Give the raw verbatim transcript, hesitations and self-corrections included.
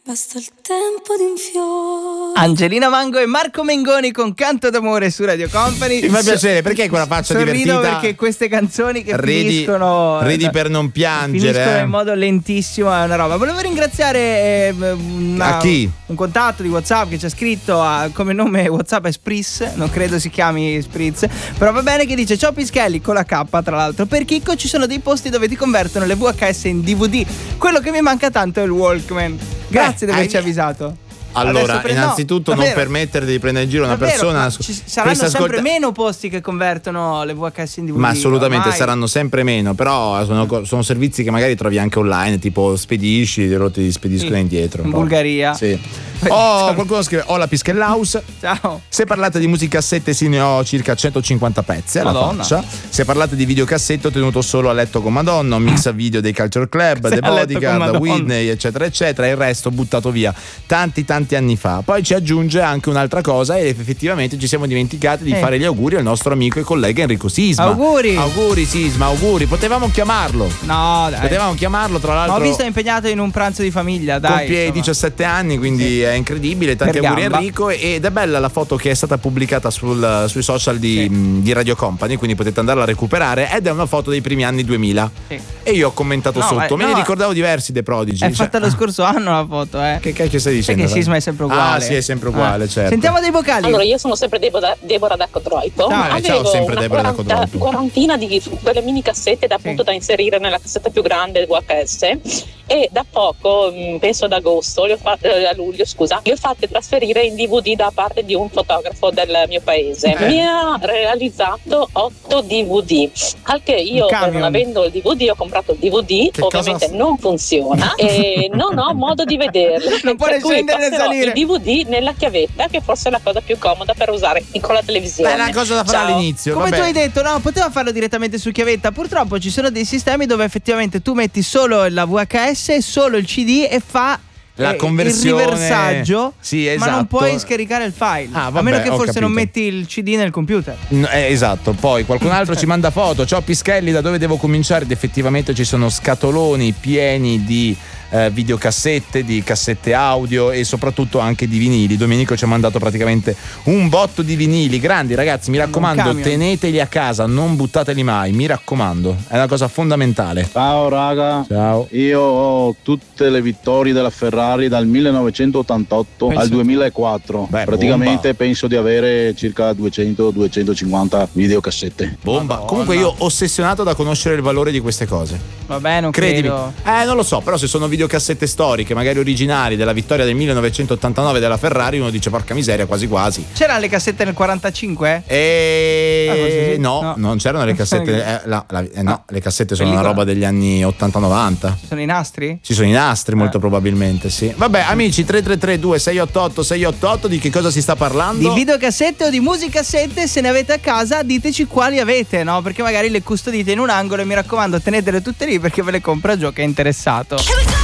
Basta il tempo di un fiore. Angelina Mango e Marco Mengoni con Canto d'amore su Radio Company. Mi fa piacere, perché quella faccia Sorrido divertita? perché queste canzoni che Ridi, finiscono ridi per non piangere, finiscono eh. in modo lentissimo, è una roba. Volevo ringraziare eh, una, a chi? un contatto di WhatsApp che ci ha scritto a, come nome WhatsApp è Spritz, non credo si chiami Spritz, però va bene, che dice: ciao Pischelli, con la K tra l'altro. Per Chicco ci sono dei posti dove ti convertono le V H S in D V D. Quello che mi manca tanto è il Walkman. Grazie di averci hai- avvisato. Allora, Adesso pre- innanzitutto no, non davvero. permettere di prendere in giro una Davvero, persona. ma ci saranno Questa sempre ascolta- meno posti che convertono le V H S in D V D. Ma assolutamente ormai. saranno sempre meno, però sono, co- sono servizi che magari trovi anche online, tipo spedisci, loro ti spediscono Sì, indietro. un in po'. Bulgaria. Sì. Oh, qualcuno scrive: ho la Pischellhouse. Ciao. Se parlate di musicassette, sì, ne ho circa centocinquanta pezzi alla Madonna. faccia. Se parlate di videocassette, ho tenuto solo A letto con Madonna, un mix a video dei Culture Club, Se The A letto con Bodyguard, Madonna. Whitney, eccetera eccetera. Il resto buttato via tanti tanti anni fa. Poi ci aggiunge anche un'altra cosa, ed effettivamente ci siamo dimenticati di Eh. fare gli auguri al nostro amico e collega Enrico Sisma. Auguri. Auguri Sisma, auguri. Potevamo chiamarlo. No, dai. Potevamo chiamarlo, tra Ma l'altro. ho visto è impegnato in un pranzo di famiglia, dai. Compie insomma. diciassette anni, quindi Sì. è incredibile. Tanti Per auguri gamba. Enrico. Ed è bella la foto che è stata pubblicata sul- sui social di, Sì. mh, di Radio Company, quindi potete andarla a recuperare. Ed è una foto dei primi anni duemila. Sì. E io ho commentato No, sotto, eh, me no. ne ricordavo diversi dei Prodigy. È cioè- fatta lo scorso anno la foto, eh. Che cacchio stai Sai dicendo? che Sisma è sempre uguale. Ah, sì, è sempre uguale, Ah. certo. Sentiamo dei vocali. Allora, io sono sempre Deborah, Deborah da Cotroito. Ciao. Eh, Avevo ciao, sempre una Deborah da quaranta- Cotroito. quarantina di quelle mini cassette da, appunto, Sì. da inserire nella cassetta più grande V H S, e da poco, mh, penso ad agosto, le ho fatte, a luglio scusa, le ho fatte trasferire in D V D da parte di un fotografo del mio paese. Eh. Mi ha realizzato otto D V D, al che io, Un camion. non avendo il D V D, ho comprato il D V D, Che ovviamente cosa- non funziona e non ho modo di vederlo. Non può Per né cui scendere né passerò salire. il D V D nella chiavetta, che forse è la cosa più comoda per usare con la televisione. Beh, è una cosa da fare Ciao. all'inizio. Come vabbè. tu hai detto, no, poteva farlo direttamente su chiavetta. Purtroppo ci sono dei sistemi dove effettivamente tu metti solo la V H S, solo il C D e fa La eh, conversione. il riversaggio. Sì, Ma esatto. non puoi scaricare il file. Ah, a vabbè, meno che ho forse non capito. metti il C D nel computer. No, eh, esatto, poi qualcun altro ci manda foto. Ciao Pischelli, da dove devo cominciare? Ed effettivamente ci sono scatoloni pieni di eh, videocassette, di cassette audio e soprattutto anche di vinili. Domenico ci ha mandato praticamente un botto di vinili grandi, ragazzi, mi raccomando, camion. teneteli a casa, non buttateli mai, mi raccomando, è una cosa fondamentale. Ciao raga, Ciao. io ho tutte le vittorie della Ferrari dal millenovecentottantotto Penso- al duemilaquattro. Beh, Praticamente bomba. penso di avere circa duecento duecentocinquanta videocassette. Bomba. Madonna. Comunque io ossessionato da conoscere il valore di queste cose. Vabbè, non Credimi. credo. Eh, non lo so, però se sono videocassette storiche, magari originali della vittoria del millenovecentottantanove della Ferrari, uno dice porca miseria, quasi quasi. C'erano le cassette nel quarantacinque? E Ah, forse sì. no, No. non c'erano le cassette. eh, la- la- eh, no, le cassette sono una Pellicola. roba degli anni ottanta novanta. Sono i nastri? Ci sono i nastri, molto Eh. probabilmente, sì. Vabbè, amici, tre tre tre due sei otto otto sei otto otto, di che cosa si sta parlando? Di videocassette o di musicassette, se ne avete a casa, diteci quali avete, no? Perché magari le custodite in un angolo e mi raccomando, tenetele tutte lì perché ve le compra Gio che è interessato.